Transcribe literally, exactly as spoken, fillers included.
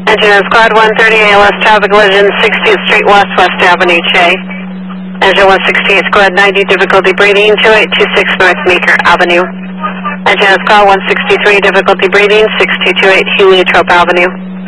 Engine Squad one thirty A L S traffic collision sixtieth Street West, West Avenue, Che. Engine one sixty-eight Squad ninety, difficulty breathing, two eight two six North Meeker Avenue. Engine Squad one sixty-three, difficulty breathing, six two two eight Heliotrope Avenue.